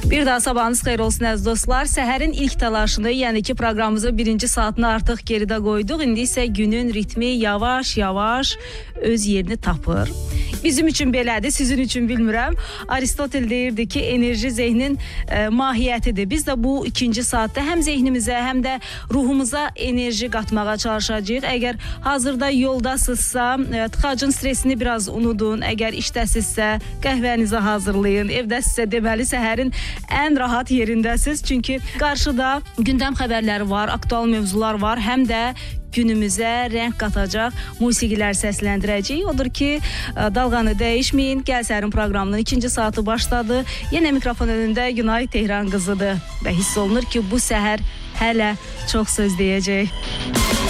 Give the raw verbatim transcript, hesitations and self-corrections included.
Bir daha sabahınız xeyir olsun əziz dostlar. Səhərin ilk təlaşını, yəni ki proqramımızın birinci saatını artıq geridə qoyduq. İndi isə günün ritmi yavaş-yavaş öz yerini tapır. Bizim üçün belədir, sizin üçün bilmirəm. Aristotel deyirdi ki, enerji zehnin e, mahiyyətidir. Biz də bu ikinci saatda həm zehnimizə, həm də ruhumuza enerji qatmağa çalışacağıq. Əgər hazırda yoldasınızsa, e, tıxacın stresini biraz unudun. Əgər işdəsizsə, qəhvənizi hazırlayın. Evdəsinizsə, deməli səhərin ən rahat yerindəsiz. Çünki qarşıda gündəm xəbərləri var, aktual mövzular var, həm də günümüzə rəng qatacaq musiqilər səsləndirəcək. Odur ki, dalğanı dəyişməyin. Gəl Səhərin proqramının ikinci saatı başladı. Yenə mikrofon önündə Günay Tehran qızıdır və hiss olunur ki, bu səhər hələ çox söz deyəcək.